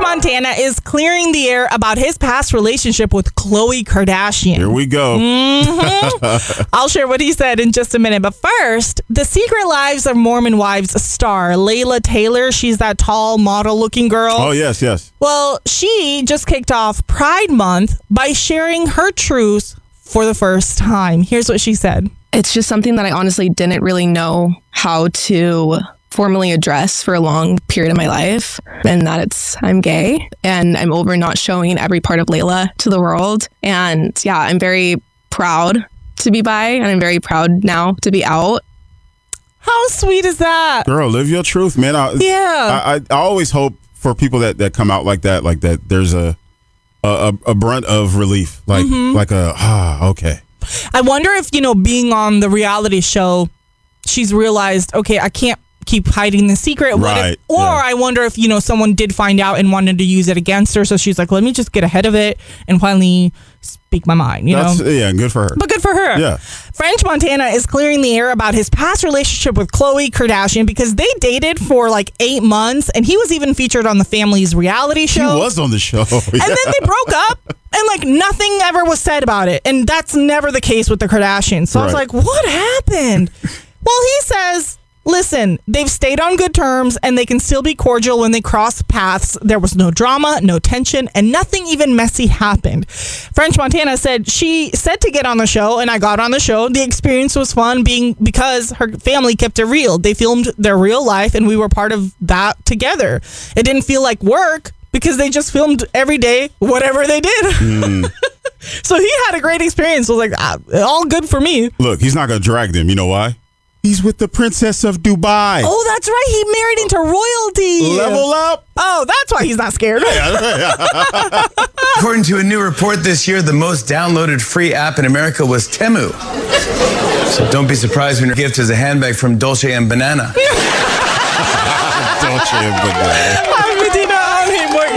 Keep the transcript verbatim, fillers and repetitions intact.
Montana is clearing the air about his past relationship with Khloe Kardashian. Here we go. Mm-hmm. I'll share what he said in just a minute. But first, The Secret Lives of Mormon Wives star Layla Taylor. She's that tall model-looking girl. Oh, yes, yes. Well, she just kicked off Pride Month by sharing her truth for the first time. Here's what she said. It's just something that I honestly didn't really know how to formally address for a long period of my life, and that it's I'm gay and I'm over not showing every part of Layla to the world. And yeah, I'm very proud to be bi, and I'm very proud now to be out. How sweet is that? Girl, live your truth, man. I, Yeah. I, I, I always hope for people that, that come out like that, like that, there's a a, a brunt of relief, like Mm-hmm. like a ah, okay. I wonder if, you know, being on the reality show, she's realized, okay, I can't keep hiding the secret. What if- Right, or yeah. I wonder if, you know, someone did find out and wanted to use it against her. So she's like, let me just get ahead of it and finally speak my mind, you That's, know? yeah, good for her. But good for her. Yeah. French Montana is clearing the air about his past relationship with Khloe Kardashian because they dated for like eight months and he was even featured on the family's reality He show. was on the show. And then they broke up and like nothing ever was said about it. And that's never the case with the Kardashians. So I was Right. like, what happened? Well, he says, listen, they've stayed on good terms and they can still be cordial when they cross paths. There was no drama, no tension, and nothing even messy happened. French Montana said she said to get on the show, and I got on the show. The experience was fun being because her family kept it real. They filmed their real life, and we were part of that together. It didn't feel like work because they just filmed every day, whatever they did. Mm. So he had a great experience. I was like, ah, all good for me. Look, he's not going to drag them. You know why? He's with the Princess of Dubai. Oh, that's right. He married into royalty. Level up. Oh, that's why he's not scared. According to a new report this year, the most downloaded free app in America was Temu. So don't be surprised when your gift is a handbag from Dolce and Banana. Dolce and Banana. I'm Medina on Hey Morgan.